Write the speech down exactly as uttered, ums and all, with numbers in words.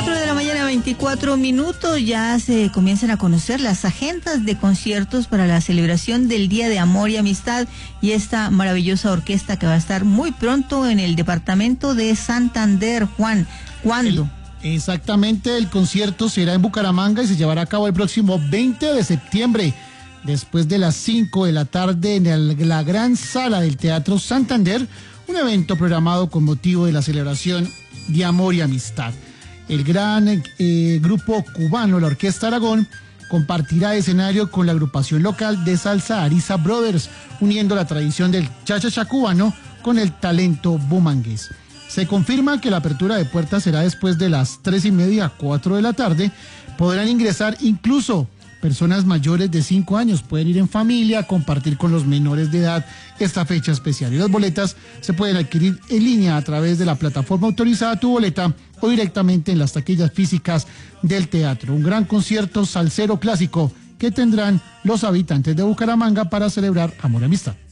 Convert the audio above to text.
cuatro de la mañana, veinticuatro minutos, ya se comienzan a conocer las agendas de conciertos para la celebración del Día de Amor y Amistad y esta maravillosa orquesta que va a estar muy pronto en el departamento de Santander. Juan, ¿cuándo? El, exactamente, el concierto será en Bucaramanga y se llevará a cabo el próximo veinte de septiembre, después de las cinco de la tarde en el, la gran sala del Teatro Santander, un evento programado con motivo de la celebración de Amor y Amistad. El gran eh, grupo cubano, la Orquesta Aragón, compartirá escenario con la agrupación local de salsa Ariza Brothers, uniendo la tradición del cha-cha-cha cubano con el talento bumangués. Se confirma que la apertura de puertas será después de las tres y media a cuatro de la tarde. Podrán ingresar incluso personas mayores de cinco años, pueden ir en familia, compartir con los menores de edad esta fecha especial. Y las boletas se pueden adquirir en línea a través de la plataforma autorizada Tu Boleta o directamente en las taquillas físicas del teatro. Un gran concierto salsero clásico que tendrán los habitantes de Bucaramanga para celebrar Amor y Amistad.